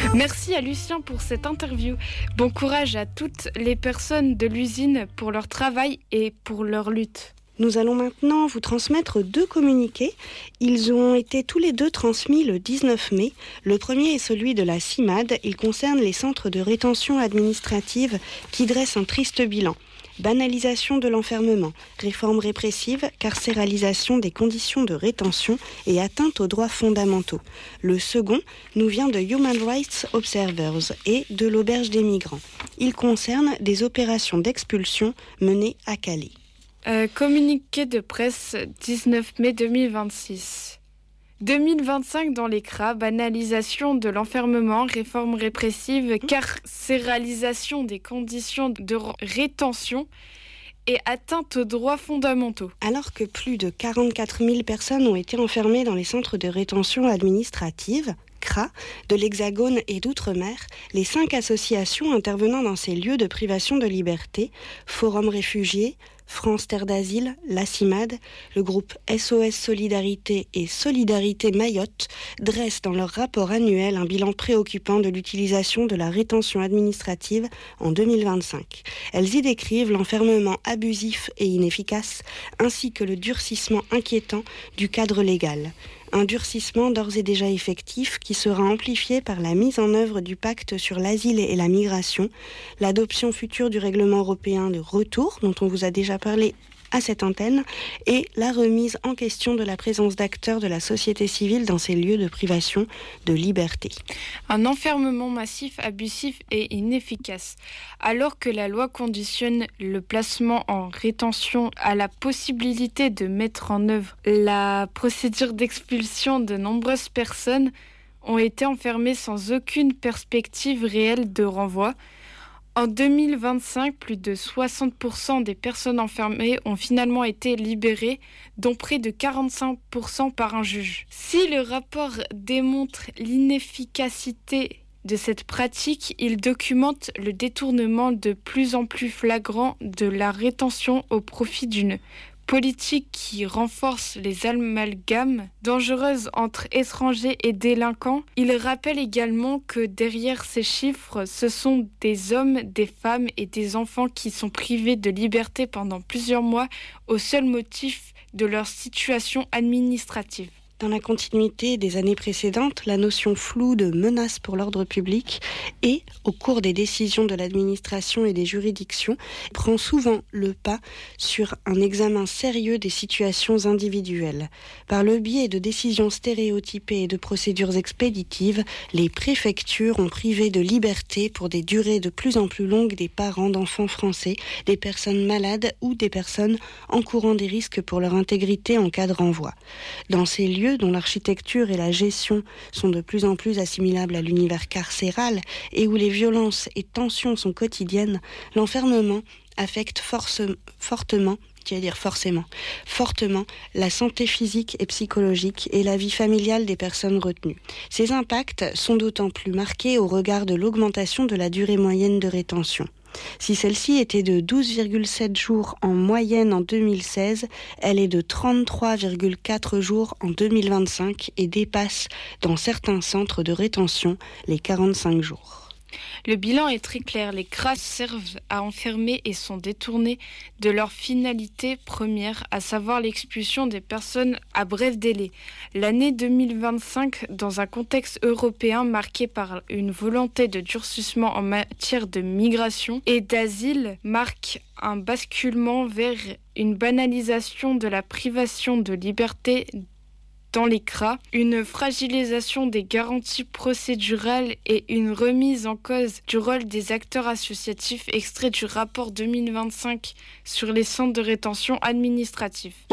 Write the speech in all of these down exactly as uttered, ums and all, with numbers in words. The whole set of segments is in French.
Merci à Lucien pour cette interview. Bon courage à toutes les personnes de l'usine pour leur travail et pour leur lutte. Nous allons maintenant vous transmettre deux communiqués. Ils ont été tous les deux transmis le dix-neuf mai. Le premier est celui de la CIMAD. Il concerne les centres de rétention administrative qui dressent un triste bilan. Banalisation de l'enfermement, réforme répressive, carcéralisation des conditions de rétention et atteinte aux droits fondamentaux. Le second nous vient de Human Rights Observers et de l'Auberge des migrants. Il concerne des opérations d'expulsion menées à Calais. Euh, communiqué de presse dix-neuf mai deux mille vingt-six. deux mille vingt-cinq dans les C R A, banalisation de l'enfermement, réforme répressive, carcéralisation des conditions de rétention et atteinte aux droits fondamentaux. Alors que plus de quarante-quatre mille personnes ont été enfermées dans les centres de rétention administrative, C R A, de l'Hexagone et d'Outre-mer, les cinq associations intervenant dans ces lieux de privation de liberté, Forum Réfugiés, France Terre d'Asile, la CIMAD, le groupe S O S Solidarité et Solidarité Mayotte dressent dans leur rapport annuel un bilan préoccupant de l'utilisation de la rétention administrative en deux mille vingt-cinq. Elles y décrivent l'enfermement abusif et inefficace, ainsi que le durcissement inquiétant du cadre légal. Un durcissement d'ores et déjà effectif qui sera amplifié par la mise en œuvre du pacte sur l'asile et la migration, l'adoption future du règlement européen de retour, dont on vous a déjà parlé à cette antenne, et la remise en question de la présence d'acteurs de la société civile dans ces lieux de privation de liberté. Un enfermement massif, abusif et inefficace. Alors que la loi conditionne le placement en rétention à la possibilité de mettre en œuvre la procédure d'expulsion, de nombreuses personnes ont été enfermées sans aucune perspective réelle de renvoi. En deux mille vingt-cinq, plus de soixante pour cent des personnes enfermées ont finalement été libérées, dont près de quarante-cinq pour cent par un juge. Si le rapport démontre l'inefficacité de cette pratique, il documente le détournement de plus en plus flagrant de la rétention au profit d'une politique qui renforce les amalgames dangereuses entre étrangers et délinquants. Il rappelle également que derrière ces chiffres, ce sont des hommes, des femmes et des enfants qui sont privés de liberté pendant plusieurs mois au seul motif de leur situation administrative. Dans la continuité des années précédentes, la notion floue de menace pour l'ordre public et, au cours des décisions de l'administration et des juridictions, prend souvent le pas sur un examen sérieux des situations individuelles. Par le biais de décisions stéréotypées et de procédures expéditives, les préfectures ont privé de liberté pour des durées de plus en plus longues des parents d'enfants français, des personnes malades ou des personnes encourant des risques pour leur intégrité en cas de renvoi. Dans ces lieux, dont l'architecture et la gestion sont de plus en plus assimilables à l'univers carcéral et où les violences et tensions sont quotidiennes, l'enfermement affecte force, fortement, qui veut dire forcément, fortement la santé physique et psychologique et la vie familiale des personnes retenues. Ces impacts sont d'autant plus marqués au regard de l'augmentation de la durée moyenne de rétention. Si celle-ci était de douze virgule sept jours en moyenne en deux mille seize, elle est de trente-trois virgule quatre jours en deux mille vingt-cinq et dépasse dans certains centres de rétention les quarante-cinq jours. Le bilan est très clair. Les C R A servent à enfermer et sont détournés de leur finalité première, à savoir l'expulsion des personnes à bref délai. L'année deux mille vingt-cinq, dans un contexte européen marqué par une volonté de durcissement en matière de migration et d'asile, marque un basculement vers une banalisation de la privation de liberté dans les C R A, une fragilisation des garanties procédurales et une remise en cause du rôle des acteurs associatifs, extrait du rapport deux mille vingt-cinq sur les centres de rétention administratifs.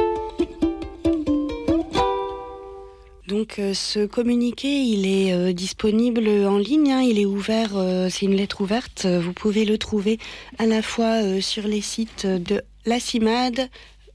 Donc euh, ce communiqué, il est euh, disponible en ligne, hein, il est ouvert, euh, c'est une lettre ouverte, vous pouvez le trouver à la fois euh, sur les sites de la CIMAD,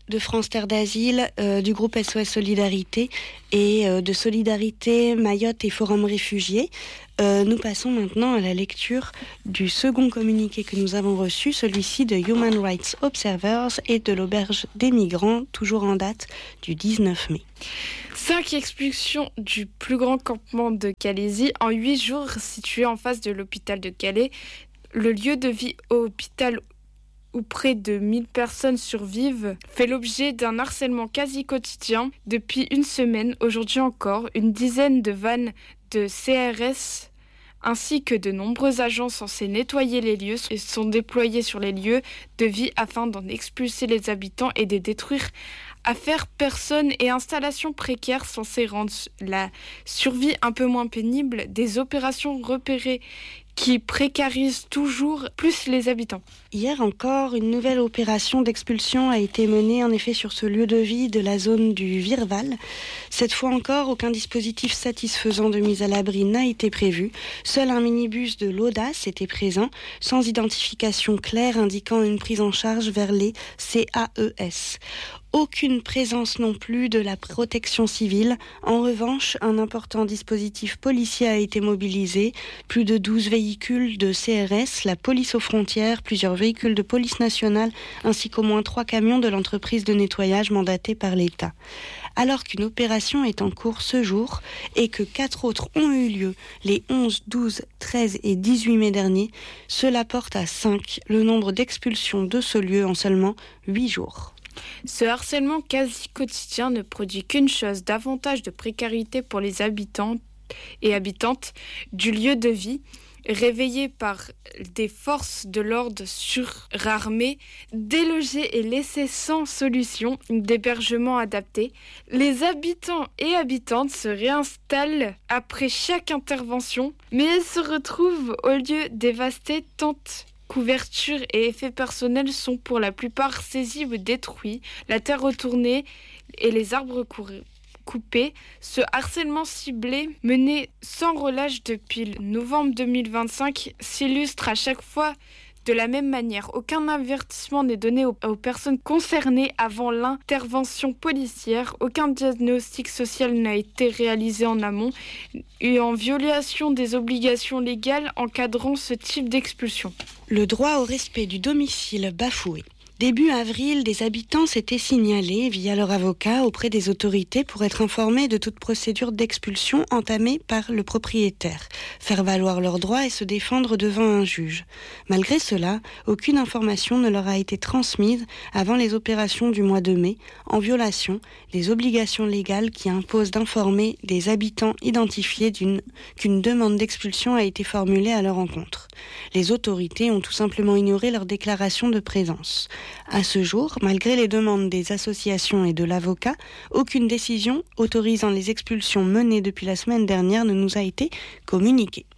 de France Terre d'Asile, euh, du groupe S O S Solidarité et euh, de Solidarité Mayotte et Forum Réfugiés. Euh, nous passons maintenant à la lecture du second communiqué que nous avons reçu, celui-ci de Human Rights Observers et de l'Auberge des Migrants, toujours en date du dix-neuf mai. Cinq expulsions du plus grand campement de Calaisie en huit jours situé en face de l'hôpital de Calais. Le lieu de vie au hôpital où près de mille personnes survivent, fait l'objet d'un harcèlement quasi quotidien depuis une semaine. Aujourd'hui encore, une dizaine de vannes de C R S ainsi que de nombreux agents censés nettoyer les lieux sont déployés sur les lieux de vie afin d'en expulser les habitants et de détruire affaires, personnes et installations précaires censées rendre la survie un peu moins pénible, des opérations repérées qui précarise toujours plus les habitants. Hier encore, une nouvelle opération d'expulsion a été menée en effet sur ce lieu de vie de la zone du Virval. Cette fois encore, aucun dispositif satisfaisant de mise à l'abri n'a été prévu. Seul un minibus de l'Audace était présent, sans identification claire indiquant une prise en charge vers les C A E S. Aucune présence non plus de la protection civile. En revanche, un important dispositif policier a été mobilisé. Plus de douze véhicules de C R S, la police aux frontières, plusieurs véhicules de police nationale, ainsi qu'au moins trois camions de l'entreprise de nettoyage mandatée par l'État. Alors qu'une opération est en cours ce jour et que quatre autres ont eu lieu les onze, douze, treize et dix-huit mai dernier, cela porte à cinq le nombre d'expulsions de ce lieu en seulement huit jours. Ce harcèlement quasi quotidien ne produit qu'une chose, davantage de précarité pour les habitants et habitantes du lieu de vie, réveillés par des forces de l'ordre surarmées, délogés et laissés sans solution d'hébergement adapté. Les habitants et habitantes se réinstallent après chaque intervention, mais se retrouvent au lieu dévastés, tentes couverture et effets personnels sont pour la plupart saisis ou détruits, la terre retournée et les arbres coupés. Ce harcèlement ciblé, mené sans relâche depuis novembre deux mille vingt-cinq, s'illustre à chaque fois de la même manière. Aucun avertissement n'est donné aux, aux personnes concernées avant l'intervention policière. Aucun diagnostic social n'a été réalisé en amont et en violation des obligations légales encadrant ce type d'expulsion. Le droit au respect du domicile bafoué. Début avril, des habitants s'étaient signalés via leur avocat auprès des autorités pour être informés de toute procédure d'expulsion entamée par le propriétaire, faire valoir leurs droits et se défendre devant un juge. Malgré cela, aucune information ne leur a été transmise avant les opérations du mois de mai, en violation des obligations légales qui imposent d'informer des habitants identifiés d'une, qu'une demande d'expulsion a été formulée à leur encontre. Les autorités ont tout simplement ignoré leur déclaration de présence. À ce jour, malgré les demandes des associations et de l'avocat, aucune décision autorisant les expulsions menées depuis la semaine dernière ne nous a été communiquée.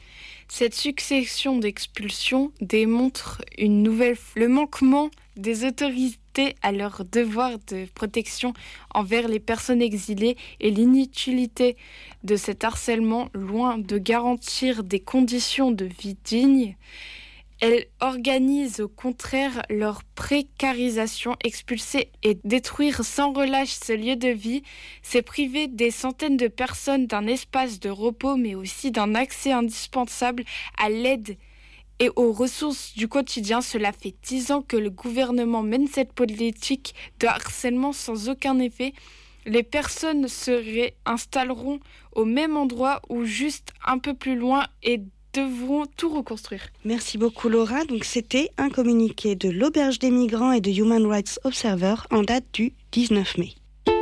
Cette succession d'expulsions démontre une nouvelle fois le manquement des autorités à leur devoir de protection envers les personnes exilées et l'inutilité de cet harcèlement, loin de garantir des conditions de vie dignes. Elles organisent au contraire leur précarisation, expulser et détruire sans relâche ce lieu de vie, c'est priver des centaines de personnes d'un espace de repos, mais aussi d'un accès indispensable à l'aide et aux ressources du quotidien. Cela fait dix ans que le gouvernement mène cette politique de harcèlement sans aucun effet. Les personnes se réinstalleront au même endroit ou juste un peu plus loin et devront tout reconstruire. Merci beaucoup Laura. Donc c'était un communiqué de l'Auberge des Migrants et de Human Rights Observer en date du dix-neuf mai.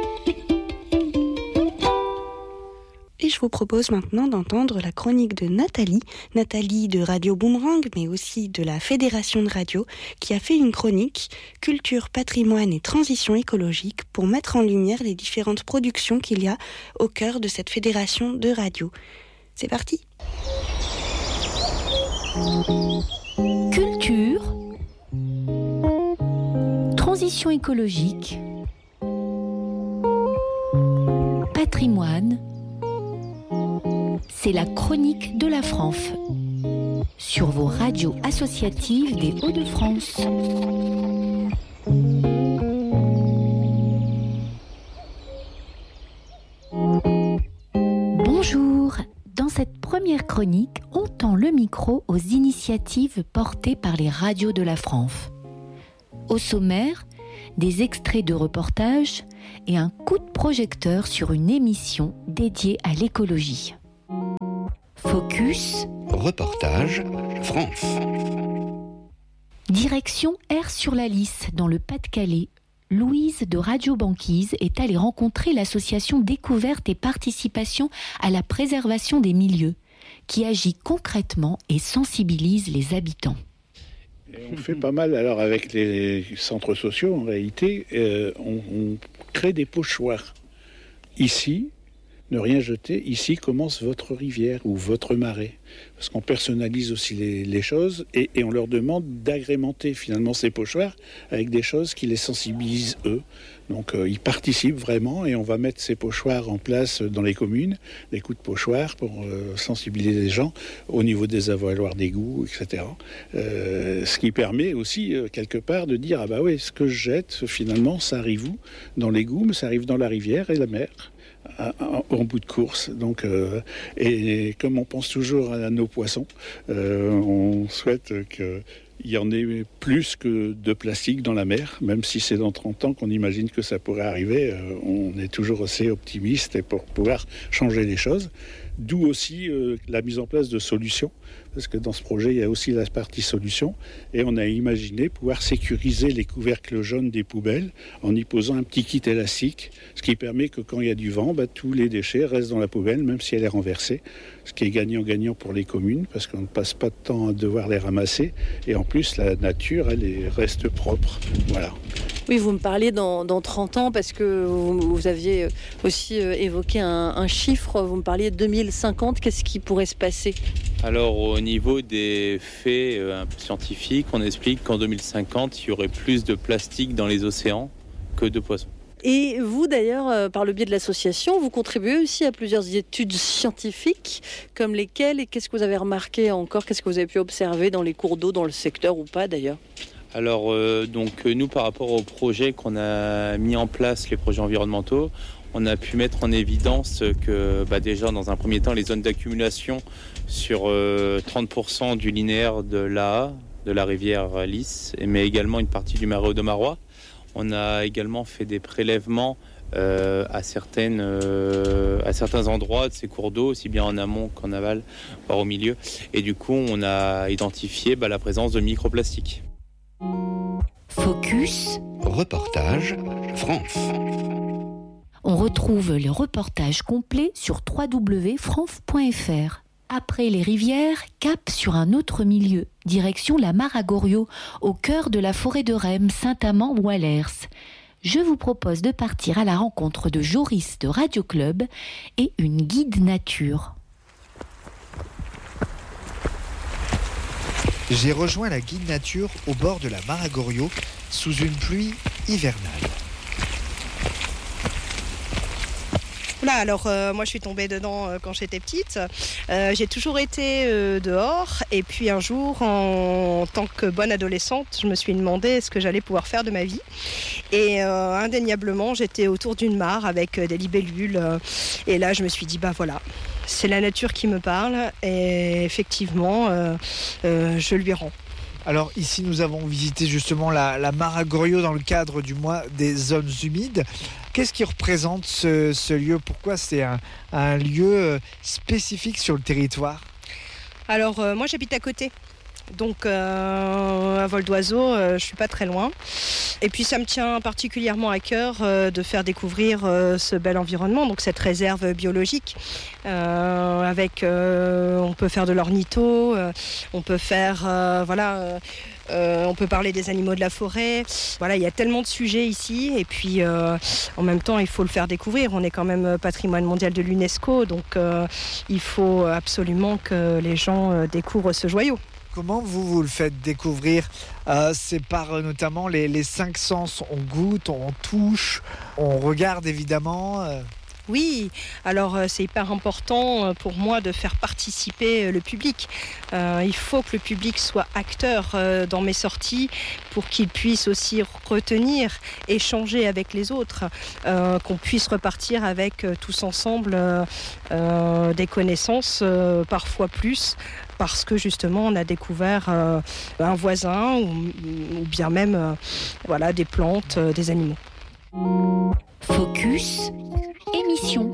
Et je vous propose maintenant d'entendre la chronique de Nathalie, Nathalie de Radio Boomerang, mais aussi de la Fédération de Radio, qui a fait une chronique Culture, patrimoine et transition écologique pour mettre en lumière les différentes productions qu'il y a au cœur de cette fédération de radio. C'est parti. Culture, transition écologique, patrimoine, c'est la chronique de la F R A N F sur vos radios associatives des Hauts-de-France. première chronique, on tend le micro aux initiatives portées par les radios de la Franf. Au sommaire, des extraits de reportages et un coup de projecteur sur une émission dédiée à l'écologie. Focus. Reportage France. Direction Aire-sur-la-Lys, dans le Pas-de-Calais. Louise de Radio Banquise est allée rencontrer l'association Découverte et Participation à la préservation des milieux, qui agit concrètement et sensibilise les habitants. Et on fait pas mal, alors avec les centres sociaux, en réalité, euh, on, on crée des pochoirs. Ici, ne rien jeter, ici commence votre rivière ou votre marais. Parce qu'on personnalise aussi les, les choses et, et on leur demande d'agrémenter finalement ces pochoirs avec des choses qui les sensibilisent eux. Donc euh, ils participent vraiment et on va mettre ces pochoirs en place dans les communes, des coups de pochoirs pour euh, sensibiliser les gens au niveau des avaloirs d'égouts, et cetera. Euh, ce qui permet aussi euh, quelque part de dire, ah bah oui, ce que je jette finalement ça arrive où ? Dans l'égout, mais ça arrive dans la rivière et la mer. En bout de course. Donc, euh, et comme on pense toujours à nos poissons, euh, on souhaite qu'il y en ait plus que de plastique dans la mer, même si c'est dans trente ans qu'on imagine que ça pourrait arriver. Euh, on est toujours assez optimiste pour pouvoir changer les choses. D'où aussi euh, la mise en place de solutions, parce que dans ce projet, il y a aussi la partie solution, et on a imaginé pouvoir sécuriser les couvercles jaunes des poubelles en y posant un petit kit élastique, ce qui permet que quand il y a du vent, bah, tous les déchets restent dans la poubelle, même si elle est renversée, ce qui est gagnant-gagnant pour les communes, parce qu'on ne passe pas de temps à devoir les ramasser, et en plus, la nature, elle est, reste propre. Voilà. Oui, vous me parliez dans, dans trente ans, parce que vous, vous aviez aussi évoqué un, un chiffre, vous me parliez de deux mille cinquante, qu'est-ce qui pourrait se passer ? Alors au niveau des faits euh, un peu scientifiques, on explique qu'en deux mille cinquante, il y aurait plus de plastique dans les océans que de poissons. Et vous d'ailleurs, euh, par le biais de l'association, vous contribuez aussi à plusieurs études scientifiques, comme lesquelles, et qu'est-ce que vous avez remarqué encore, qu'est-ce que vous avez pu observer dans les cours d'eau, dans le secteur ou pas d'ailleurs ? Alors euh, donc nous par rapport aux projets qu'on a mis en place, les projets environnementaux, on a pu mettre en évidence que bah, déjà dans un premier temps les zones d'accumulation sur euh, trente pour cent du linéaire de l'A A, de la rivière Lys, mais également une partie du marais Audomarois. On a également fait des prélèvements euh, à, certaines, euh, à certains endroits de ces cours d'eau, aussi bien en amont qu'en aval, voire au milieu. Et du coup on a identifié bah, la présence de microplastiques. Focus. Reportage France. On retrouve le reportage complet sur w w w point franf point f r. Après les rivières, cap sur un autre milieu, direction la Mare à Goriot, au cœur de la forêt de Rhêmes, Saint-Amand-Wallers. Je vous propose de partir à la rencontre de Joris de Radio Club et une guide nature. J'ai rejoint la guide nature au bord de la Mare à Goriot sous une pluie hivernale. Là, alors euh, moi je suis tombée dedans euh, quand j'étais petite. Euh, j'ai toujours été euh, dehors et puis un jour, en, en tant que bonne adolescente, je me suis demandé ce que j'allais pouvoir faire de ma vie. Et euh, indéniablement, j'étais autour d'une mare avec euh, des libellules. Euh, et là, je me suis dit, bah voilà, c'est la nature qui me parle. Et effectivement, euh, euh, je lui rends. Alors ici, nous avons visité justement la, la Mare à Goriot dans le cadre du mois des zones humides. Qu'est-ce qui représente ce, ce lieu ? Pourquoi c'est un, un lieu spécifique sur le territoire ? Alors euh, moi j'habite à côté, donc euh, à vol d'oiseau, euh, je suis pas très loin. Et puis ça me tient particulièrement à cœur euh, de faire découvrir euh, ce bel environnement, donc cette réserve biologique. Euh, avec, euh, on peut faire de l'ornitho, euh, on peut faire, euh, voilà. Euh, Euh, on peut parler des animaux de la forêt. Voilà, il y a tellement de sujets ici. Et puis, euh, en même temps, il faut le faire découvrir. On est quand même patrimoine mondial de l'UNESCO. Donc, euh, il faut absolument que les gens euh, découvrent ce joyau. Comment vous, vous le faites découvrir ? euh, C'est par euh, notamment les, les cinq sens. On goûte, on touche, on regarde évidemment. Euh... Oui, alors euh, c'est hyper important euh, pour moi de faire participer euh, le public. Euh, il faut que le public soit acteur euh, dans mes sorties pour qu'il puisse aussi retenir, échanger avec les autres, euh, qu'on puisse repartir avec euh, tous ensemble euh, euh, des connaissances, euh, parfois plus, parce que justement on a découvert euh, un voisin ou, ou bien même euh, voilà, des plantes, euh, des animaux. Focus émission.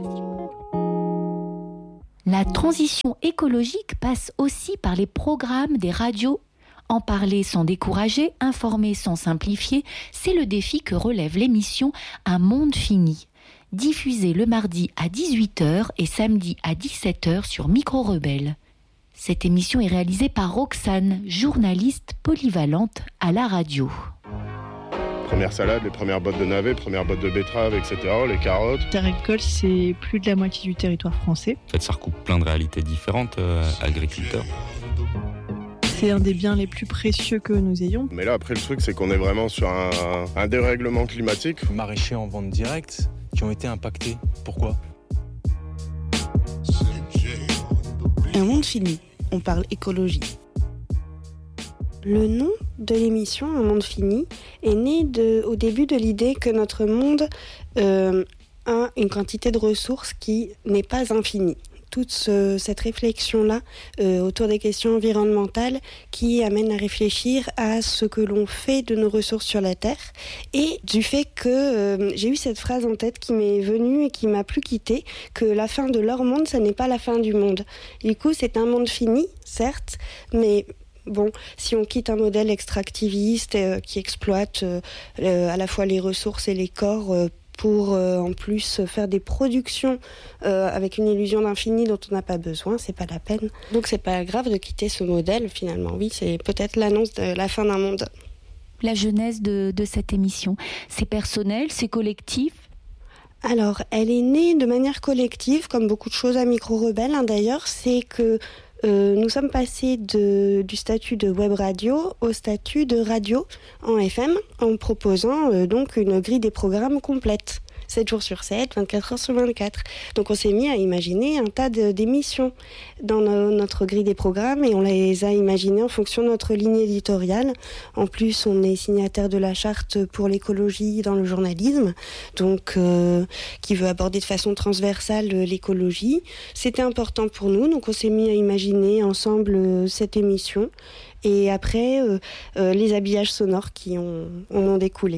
La transition écologique passe aussi par les programmes des radios. En parler sans décourager, informer sans simplifier, c'est le défi que relève l'émission Un monde fini. Diffusée le mardi à dix-huit heures et samedi à dix-sept heures sur Micro Rebelle. Cette émission est réalisée par Roxane, journaliste polyvalente à la radio. Première salade, les premières bottes de navets, premières bottes de betteraves, et cetera, les carottes. Terre agricole, c'est plus de la moitié du territoire français. En fait, ça recoupe plein de réalités différentes, euh, agriculteurs. C'est un des biens les plus précieux que nous ayons. Mais là, après, le truc, c'est qu'on est vraiment sur un, un dérèglement climatique. Maraîchers en vente directe qui ont été impactés. Pourquoi ? Un monde fini. On parle écologie. Le nom de l'émission Un monde fini est né de, au début de l'idée que notre monde euh, a une quantité de ressources qui n'est pas infinie. Toute ce, cette réflexion-là euh, autour des questions environnementales qui amène à réfléchir à ce que l'on fait de nos ressources sur la Terre et du fait que euh, j'ai eu cette phrase en tête qui m'est venue et qui m'a plus quittée, que la fin de leur monde, ça n'est pas la fin du monde. Du coup, c'est un monde fini, certes, mais... Bon, si on quitte un modèle extractiviste euh, qui exploite euh, euh, à la fois les ressources et les corps euh, pour euh, en plus faire des productions euh, avec une illusion d'infini dont on n'a pas besoin, c'est pas la peine. Donc c'est pas grave de quitter ce modèle finalement. Oui, c'est peut-être l'annonce de la fin d'un monde. La genèse de, de cette émission, c'est personnel, c'est collectif ? Alors, elle est née de manière collective, comme beaucoup de choses à Micro Rebelle. Hein, d'ailleurs, c'est que Euh, nous sommes passés de, du statut de web radio au statut de radio en F M en proposant euh, donc une grille des programmes complète. sept jours sur sept, vingt-quatre heures sur vingt-quatre. Donc on s'est mis à imaginer un tas de, d'émissions dans no, notre grille des programmes et on les a imaginées en fonction de notre ligne éditoriale. En plus, on est signataire de la charte pour l'écologie dans le journalisme, donc euh, qui veut aborder de façon transversale l'écologie. C'était important pour nous, donc on s'est mis à imaginer ensemble euh, cette émission et après euh, euh, les habillages sonores qui ont, en ont découlé.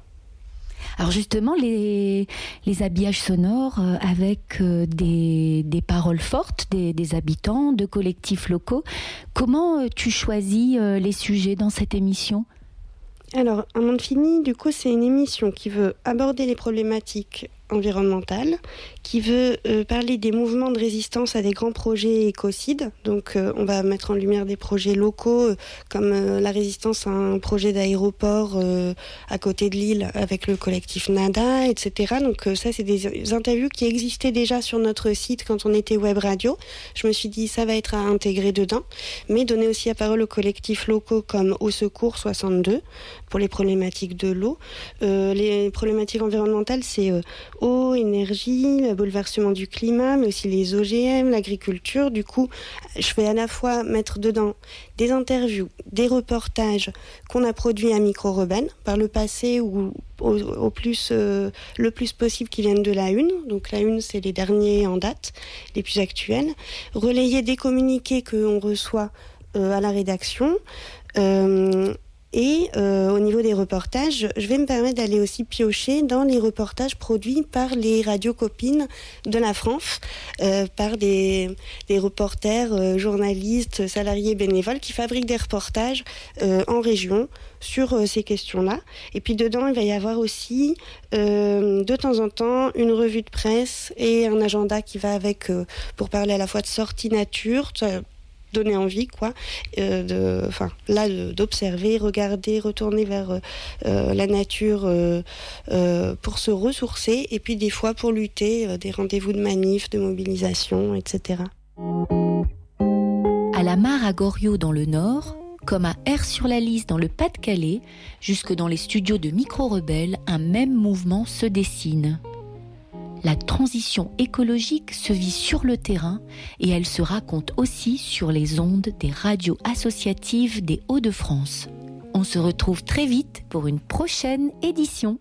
Alors justement, les, les habillages sonores euh, avec euh, des, des paroles fortes des, des habitants, de collectifs locaux, comment euh, tu choisis euh, les sujets dans cette émission ? Alors, Un monde fini, du coup, c'est une émission qui veut aborder les problématiques environnementales, qui veut euh, parler des mouvements de résistance à des grands projets écocides. Donc, euh, on va mettre en lumière des projets locaux, euh, comme euh, la résistance à un projet d'aéroport euh, à côté de Lille avec le collectif Nada, et cetera. Donc, euh, ça, c'est des interviews qui existaient déjà sur notre site quand on était web radio. Je me suis dit, ça va être à intégrer dedans, mais donner aussi la parole aux collectifs locaux comme Au Secours soixante-deux, pour les problématiques de l'eau. Euh, les problématiques environnementales, c'est euh, eau, énergie, le bouleversement du climat, mais aussi les O G M, l'agriculture. Du coup, je vais à la fois mettre dedans des interviews, des reportages qu'on a produits à Micro Rebelle par le passé ou au, au plus, euh, le plus possible qui viennent de la Une. Donc la Une, c'est les derniers en date, les plus actuels. Relayer des communiqués qu'on reçoit euh, à la rédaction. Euh, Et euh, au niveau des reportages, je vais me permettre d'aller aussi piocher dans les reportages produits par les radios copines de la France, euh, par des, des reporters, euh, journalistes, salariés, bénévoles qui fabriquent des reportages euh, en région sur euh, ces questions-là. Et puis dedans, il va y avoir aussi euh, de temps en temps une revue de presse et un agenda qui va avec euh, pour parler à la fois de sorties nature, ça, donner envie, quoi, euh, de, enfin, là, de, d'observer, regarder, retourner vers euh, la nature euh, euh, pour se ressourcer, et puis des fois pour lutter, euh, des rendez-vous de manif, de mobilisation, et cetera. À la Mare à Goriot dans le Nord, comme à Aire-sur-la-Lys dans le Pas-de-Calais, jusque dans les studios de Micro Rebelle, un même mouvement se dessine. La transition écologique se vit sur le terrain et elle se raconte aussi sur les ondes des radios associatives des Hauts-de-France. On se retrouve très vite pour une prochaine édition.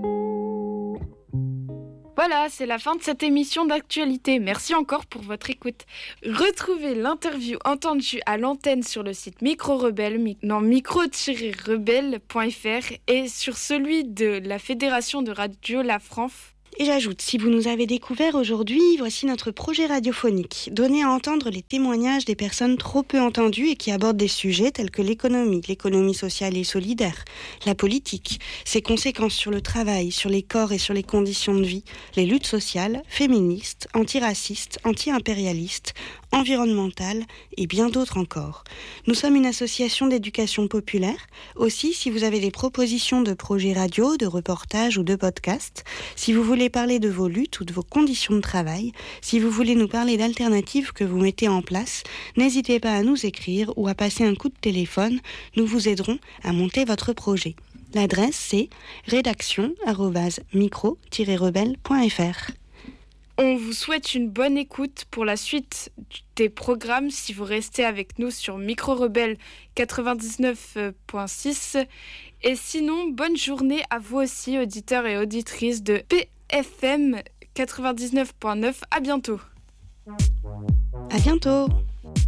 Voilà, c'est la fin de cette émission d'actualité. Merci encore pour votre écoute. Retrouvez l'interview entendue à l'antenne sur le site Micro Rebelle, dans micro tiret rebelle point f r et sur celui de la Fédération de Radio La France. Et j'ajoute, si vous nous avez découvert aujourd'hui, voici notre projet radiophonique. Donner à entendre les témoignages des personnes trop peu entendues et qui abordent des sujets tels que l'économie, l'économie sociale et solidaire, la politique, ses conséquences sur le travail, sur les corps et sur les conditions de vie, les luttes sociales, féministes, antiracistes, anti-impérialistes, environnementales et bien d'autres encore. Nous sommes une association d'éducation populaire. Aussi, si vous avez des propositions de projets radio, de reportages ou de podcasts, si vous voulez parler de vos luttes ou de vos conditions de travail, si vous voulez nous parler d'alternatives que vous mettez en place, n'hésitez pas à nous écrire ou à passer un coup de téléphone. Nous vous aiderons à monter votre projet. L'adresse c'est rédaction arobase micro tiret rebelle point f r. On vous souhaite une bonne écoute pour la suite des programmes si vous restez avec nous sur Micro Rebelle quatre-vingt-dix-neuf point six. Et sinon, bonne journée à vous aussi, auditeurs et auditrices de P F M quatre-vingt-dix-neuf point neuf. À bientôt. À bientôt.